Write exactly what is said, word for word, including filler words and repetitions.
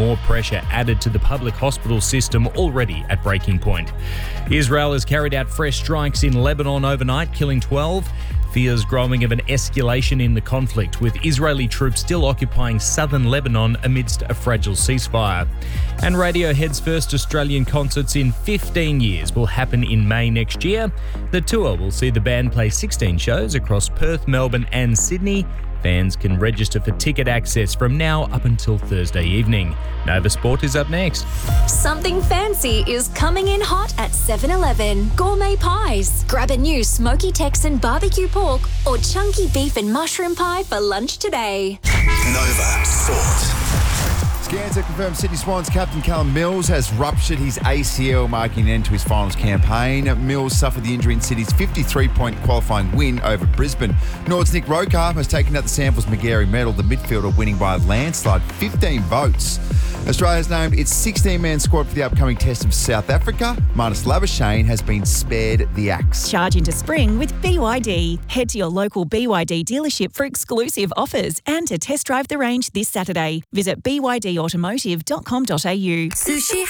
more pressure added to the public hospital system already at breaking point. Israel has carried out fresh strikes in Lebanon overnight, killing twelve. Fears growing of an escalation in the conflict, with Israeli troops still occupying southern Lebanon amidst a fragile ceasefire. And Radiohead's first Australian concerts in fifteen years will happen in May next year. The tour will see the band play sixteen shows across Perth, Melbourne and Sydney. Fans can register for ticket access from now up until Thursday evening. Nova Sport is up next. Something fancy is coming in hot at seven eleven. Gourmet pies. Grab a new smoky Texan barbecue pork or chunky beef and mushroom pie for lunch today. Nova Sport. Scans have confirmed Sydney Swans captain Callum Mills has ruptured his A C L, marking an end to his finals campaign. Mills suffered the injury in Sydney's fifty-three point qualifying win over Brisbane. Nord's Nick Rokar has taken out the Samples Magarey medal, the midfielder winning by a landslide, fifteen votes. Australia has named its sixteen-man squad for the upcoming test of South Africa. Marnus Labuschagne has been spared the axe. Charge into spring with B Y D. Head to your local B Y D dealership for exclusive offers and to test drive the range this Saturday. Visit b y d automotive dot com dot a u. Sushi